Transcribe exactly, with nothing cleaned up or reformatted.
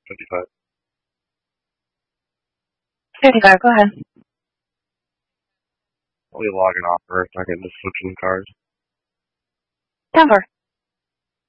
fifty-five. fifty-five, go ahead. I'll be logging off for a second, just switching cars. Denver.